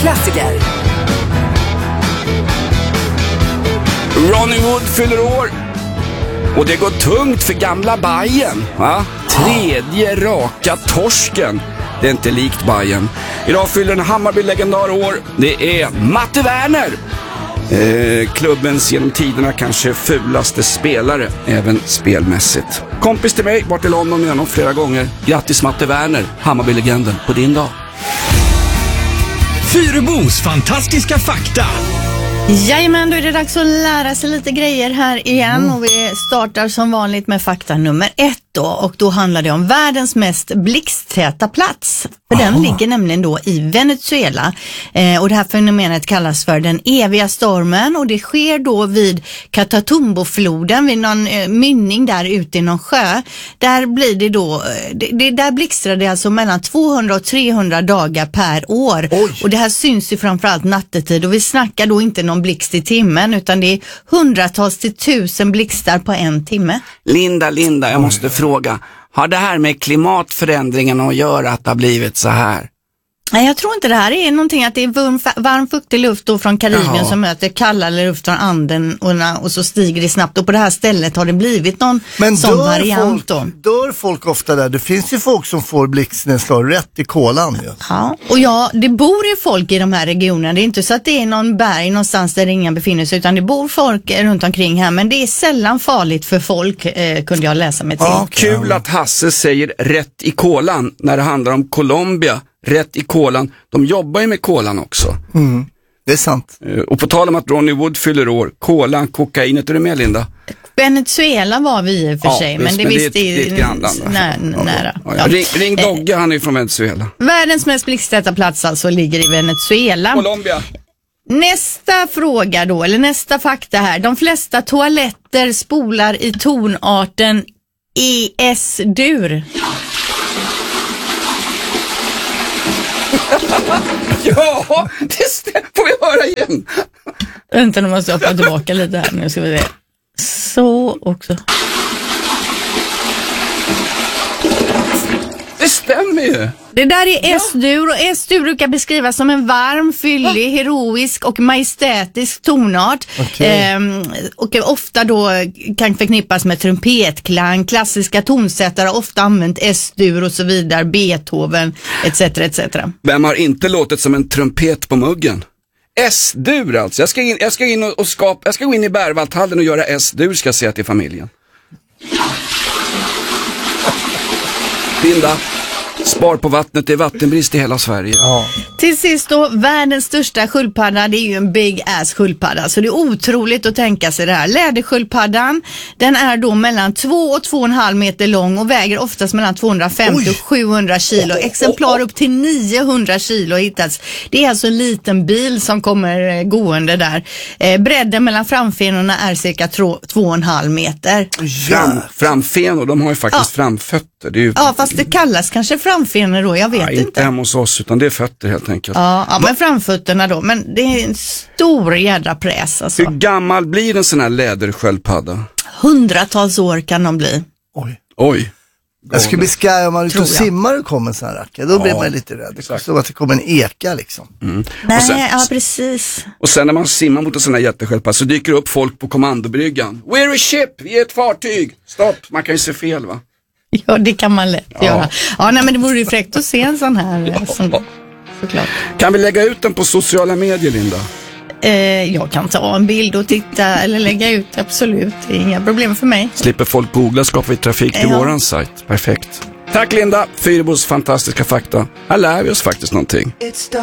klassiker. Ronnie Wood fyller år. Och det går tungt för gamla Bajen. Va? Tredje raka torsken. Det är inte likt Bajen. Idag fyller en Hammarby-legendar år. Det är Matte Werner. Klubbens genom tiderna kanske fulaste spelare, även spelmässigt. Kompis till mig, bort i London med honom flera gånger. Grattis Matte Werner, Hammarby-legenden, på din dag. Fyrebos fantastiska fakta. Jajamän, då är det dags att lära sig lite grejer här igen och vi startar som vanligt med fakta nummer 1 då, och då handlar det om världens mest blixttäta plats. För den ligger nämligen då i Venezuela och det här fenomenet kallas för den eviga stormen och det sker då vid Catatumbo-floden vid någon mynning där ute i någon sjö. Där blir det då, där blixtrar det alltså mellan 200 och 300 dagar per år. Oj. Och det här syns ju framförallt nattetid och vi snackar då inte någon blixt i timmen utan det är hundratals till 1000 blixtar på en timme. Linda, jag måste fråga. Har det här med klimatförändringen att göra att det har blivit så här? Nej, jag tror inte det här är någonting att det är varm fuktig luft då från Karibien som möter kallare luft från Anden och så stiger det snabbt och på det här stället har det blivit någon sån variant då. Dör folk ofta där? Det finns ju folk som får blixten slår rätt i kolan. Ja, och det bor ju folk i de här regionerna. Det är inte så att det är någon berg någonstans där ingen befinner sig utan det bor folk runt omkring här men det är sällan farligt för folk kunde jag läsa mig till. Ja, kul att Hasse säger rätt i kolan när det handlar om Colombia. Rätt i kolan. De jobbar ju med kolan också. Mm, det är sant. Och på tal om att Ronnie Wood fyller år. Kolan, kokainet, är du med Linda? Venezuela var vi i och för sig. Men det visst är ett grannland. Nära. Ja. Ring Dogge, han är från Venezuela. Världens mest blixttäta plats alltså ligger i Venezuela. Colombia. Nästa fråga då, eller nästa fakta här. De flesta toaletter spolar i tonarten ES-dur. Ja, det får vi höra igen. Vänta, nu måste jag få tillbaka lite här. Nu ska vi se. Så också. Det stämmer ju. Det där är S-dur och S-dur brukar beskrivas som en varm, fyllig, heroisk och majestätisk tonart. Okay. Och ofta då kan förknippas med trumpetklang. Klassiska tonsättare har ofta använt S-dur och så vidare. Beethoven, etc. etc. Vem har inte låtit som en trumpet på muggen? S-dur alltså. Jag ska gå in i Berwaldhallen och göra S-dur ska jag säga till familjen. Linda, spar på vattnet, det är vattenbrist i hela Sverige. Ja. Till sist då, världens största sköldpadda, det är ju en big ass sköldpadda. Så det är otroligt att tänka sig det här. Lädersköldpaddan, den är då mellan 2 och 2,5 meter lång och väger oftast mellan 250 och 700 kilo. Exemplar upp till 900 kilo hittats. Det är alltså en liten bil som kommer gående där. Bredden mellan framfenorna är cirka 2,5 meter. Framfenor, de har ju faktiskt framfötter. Det är ju... Ja, fast det kallas kanske framfenor då, jag vet inte. Inte hemma hos oss, utan det är fötter helt enkelt. Ja, men framfötterna då. Men det är en stor jädra präs alltså. Hur gammal blir en sån här lädersköldpadda? Hundratals år kan de bli. Oj. Jag skulle bli skraj om man ut och simmar och kommer en sån här racka. Då blir man lite rädd. Det är så att det kommer en eka liksom. Nej, precis. Och sen när man simmar mot en sån här jättesköldpadda så dyker det upp folk på kommandobryggan. We're a ship, vi är ett fartyg. Stopp, man kan ju se fel va? Ja, det kan man lätt göra. Ja, nej, men det vore ju fräckt att se en sån här. Såklart. Kan vi lägga ut den på sociala medier, Linda? Jag kan ta en bild och titta eller lägga ut, absolut. Det är inga problem för mig. Slipper folk googla, skapar vi trafik till våran sajt. Perfekt. Tack Linda, Fyrebos fantastiska fakta. Här lär vi oss faktiskt någonting.